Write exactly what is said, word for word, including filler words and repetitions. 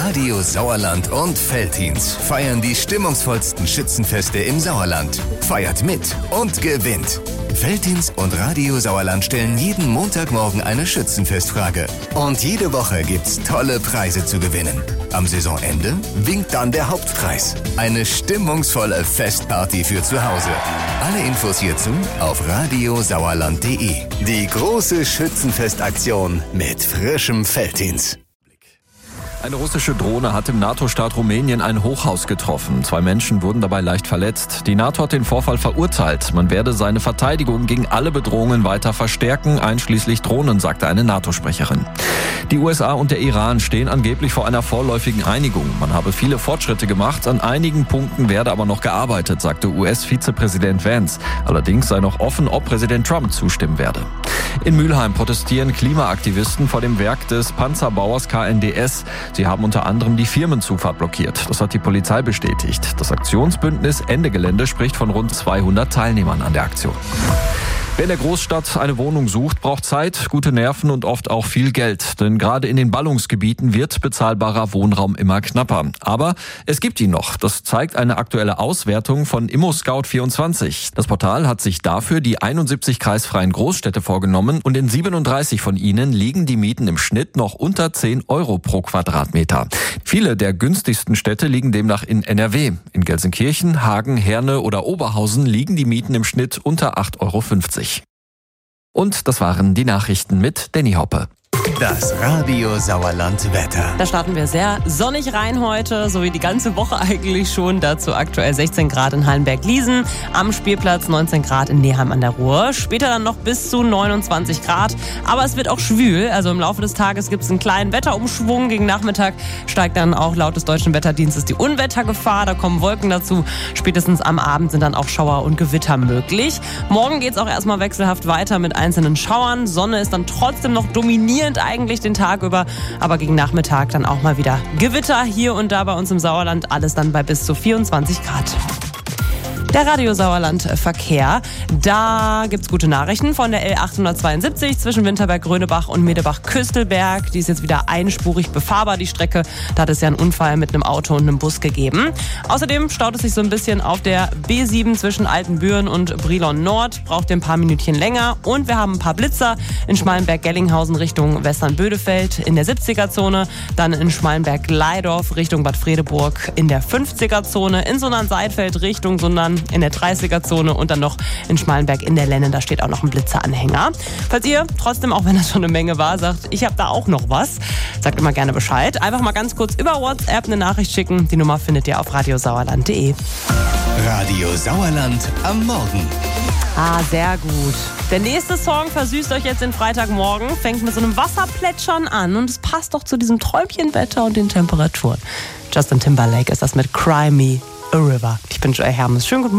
Radio Sauerland und Veltins feiern die stimmungsvollsten Schützenfeste im Sauerland. Feiert mit und gewinnt. Veltins und Radio Sauerland stellen jeden Montagmorgen eine Schützenfestfrage. Und jede Woche gibt's tolle Preise zu gewinnen. Am Saisonende winkt dann der Hauptpreis. Eine stimmungsvolle Festparty für zu Hause. Alle Infos hierzu auf radiosauerland punkt de. Die große Schützenfestaktion mit frischem Veltins. Eine russische Drohne hat im NATO-Staat Rumänien ein Hochhaus getroffen. Zwei Menschen wurden dabei leicht verletzt. Die NATO hat den Vorfall verurteilt. Man werde seine Verteidigung gegen alle Bedrohungen weiter verstärken, einschließlich Drohnen, sagte eine NATO-Sprecherin. Die U S A und der Iran stehen angeblich vor einer vorläufigen Einigung. Man habe viele Fortschritte gemacht, an einigen Punkten werde aber noch gearbeitet, sagte U S-Vizepräsident Vance. Allerdings sei noch offen, ob Präsident Trump zustimmen werde. In Mülheim protestieren Klimaaktivisten vor dem Werk des Panzerbauers K N D S. Sie haben unter anderem die Firmenzufahrt blockiert. Das hat die Polizei bestätigt. Das Aktionsbündnis Ende Gelände spricht von rund zweihundert Teilnehmern an der Aktion. Wer in der Großstadt eine Wohnung sucht, braucht Zeit, gute Nerven und oft auch viel Geld. Denn gerade in den Ballungsgebieten wird bezahlbarer Wohnraum immer knapper. Aber es gibt ihn noch. Das zeigt eine aktuelle Auswertung von ImmoScout vierundzwanzig. Das Portal hat sich dafür die einundsiebzig kreisfreien Großstädte vorgenommen und in siebenunddreißig von ihnen liegen die Mieten im Schnitt noch unter zehn Euro pro Quadratmeter. Viele der günstigsten Städte liegen demnach in N R W. In Gelsenkirchen, Hagen, Herne oder Oberhausen liegen die Mieten im Schnitt unter acht Euro fünfzig. Und das waren die Nachrichten mit Danny Hoppe. Das Radio Sauerland Wetter. Da starten wir sehr sonnig rein heute, so wie die ganze Woche eigentlich schon. Dazu aktuell sechzehn Grad in Hallenberg-Liesen, am Spielplatz neunzehn Grad in Neheim an der Ruhr. Später dann noch bis zu neunundzwanzig Grad. Aber es wird auch schwül. Also im Laufe des Tages gibt es einen kleinen Wetterumschwung. Gegen Nachmittag steigt dann auch laut des Deutschen Wetterdienstes die Unwettergefahr. Da kommen Wolken dazu. Spätestens am Abend sind dann auch Schauer und Gewitter möglich. Morgen geht es auch erstmal wechselhaft weiter mit einzelnen Schauern. Sonne ist dann trotzdem noch dominierend eigentlich den Tag über, aber gegen Nachmittag dann auch mal wieder Gewitter hier und da bei uns im Sauerland, alles dann bei bis zu vierundzwanzig Grad. Der Radio Sauerland Verkehr. Da gibt's gute Nachrichten von der L achthundertzweiundsiebzig zwischen Winterberg-Grönebach und Medebach-Küstelberg. Die ist jetzt wieder einspurig befahrbar, die Strecke. Da hat es ja einen Unfall mit einem Auto und einem Bus gegeben. Außerdem staut es sich so ein bisschen auf der B sieben zwischen Altenbüren und Brilon Nord. Braucht ihr ein paar Minütchen länger. Und wir haben ein paar Blitzer in Schmalenberg-Gellinghausen Richtung Western-Bödefeld in der siebziger-Zone. Dann in Schmalenberg-Leidorf Richtung Bad Fredeburg in der fünfziger-Zone. In Sundern-Seidfeld Richtung Sundern in der dreißiger-Zone und dann noch in Schmalenberg in der Lenne. Da steht auch noch ein Blitzeranhänger. Falls ihr trotzdem, auch wenn das schon eine Menge war, sagt, ich habe da auch noch was, sagt immer gerne Bescheid. Einfach mal ganz kurz über WhatsApp eine Nachricht schicken. Die Nummer findet ihr auf radiosauerland punkt de. Radio Sauerland am Morgen. Ah, sehr gut. Der nächste Song versüßt euch jetzt den Freitagmorgen, fängt mit so einem Wasserplätschern an und es passt doch zu diesem Träumchenwetter und den Temperaturen. Justin Timberlake ist das mit Cry Me a River. Ich bin Joy Hermes. Schönen guten Morgen.